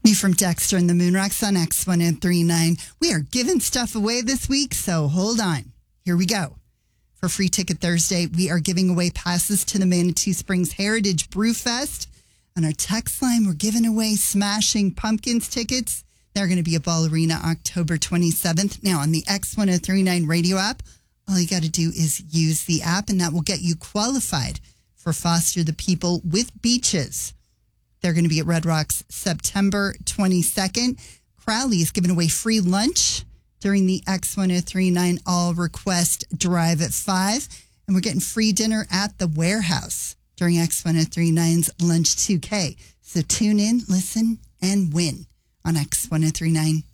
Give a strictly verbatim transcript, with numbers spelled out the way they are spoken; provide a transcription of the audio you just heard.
You from Dexter and the Moonrocks on X one oh three point nine. We are giving stuff away this week, so hold on. Here we go. For Free Ticket Thursday, we are giving away passes to the Manitou Springs Heritage Brew Fest. On our text line, we're giving away Smashing Pumpkins tickets. They're going to be at Ball Arena October twenty-seventh. Now, on the X one oh three point nine radio app, all you got to do is use the app, and that will get you qualified for Foster the People with Beaches. They're going to be at Red Rocks September twenty-second. Crowley is giving away free lunch during the X one oh three point nine All Request Drive at five. And we're getting free dinner at the Warehouse during X one oh three point nine's Lunch two K. So tune in, listen, and win on X one oh three point nine.